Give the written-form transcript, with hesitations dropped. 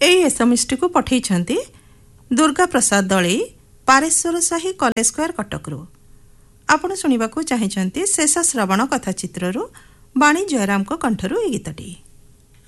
ଏହି ଏସଏମଏସଟିକୁ ପଠାଇଛନ୍ତି ଦୁର୍ଗା ପ୍ରସାଦ ଦଳେଇ, ପାରେଶ୍ୱର ସାହି, କଲେଜ ସ୍କୋୟାର, କଟକରୁ। ଆପଣ ଶୁଣିବାକୁ ଚାହିଁଛନ୍ତି ଶେଷ ଶ୍ରବଣ କଥା ଚିତ୍ରରୁ ବାଣୀ ଜୟରାମଙ୍କ କଣ୍ଠରୁ ଏହି ଗୀତଟି।